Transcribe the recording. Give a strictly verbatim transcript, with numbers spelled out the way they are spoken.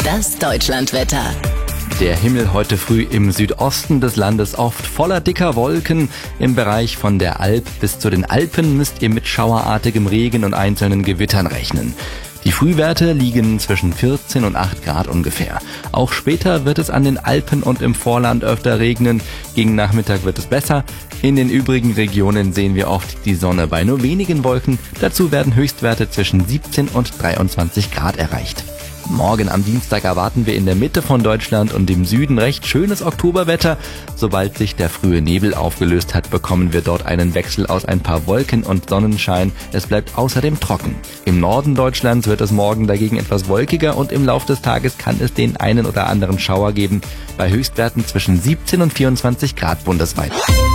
Das Deutschlandwetter. Der Himmel heute früh im Südosten des Landes oft voller dicker Wolken. Im Bereich von der Alp bis zu den Alpen müsst ihr mit schauerartigem Regen und einzelnen Gewittern rechnen. Die Frühwerte liegen zwischen vierzehn und acht Grad ungefähr. Auch später wird es an den Alpen und im Vorland öfter regnen. Gegen Nachmittag wird es besser. In den übrigen Regionen sehen wir oft die Sonne bei nur wenigen Wolken. Dazu werden Höchstwerte zwischen siebzehn und dreiundzwanzig Grad erreicht. Morgen am Dienstag erwarten wir in der Mitte von Deutschland und im Süden recht schönes Oktoberwetter. Sobald sich der frühe Nebel aufgelöst hat, bekommen wir dort einen Wechsel aus ein paar Wolken und Sonnenschein. Es bleibt außerdem trocken. Im Norden Deutschlands wird es morgen dagegen etwas wolkiger und im Laufe des Tages kann es den einen oder anderen Schauer geben, bei Höchstwerten zwischen siebzehn und vierundzwanzig Grad bundesweit.